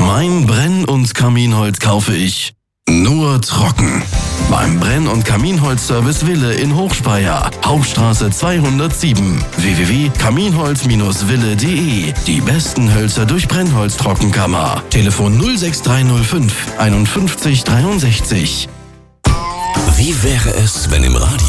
Mein Brenn- und Kaminholz kaufe ich nur trocken. Beim Brenn- und Kaminholzservice Wille in Hochspeyer, Hauptstraße 207. www.kaminholz-wille.de. Die besten Hölzer durch Brennholztrockenkammer. Telefon 06305 51 63. Wie wäre es, wenn im Radio